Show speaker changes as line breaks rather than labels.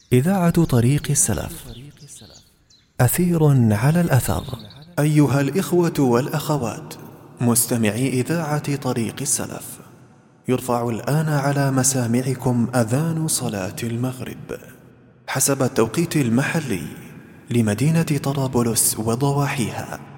إذاعة طريق السلف. أثير على الأثر. أيها الإخوة والأخوات مستمعي إذاعة طريق السلف، يرفع الآن على مسامعكم أذان صلاة المغرب حسب التوقيت المحلي لمدينة طرابلس وضواحيها،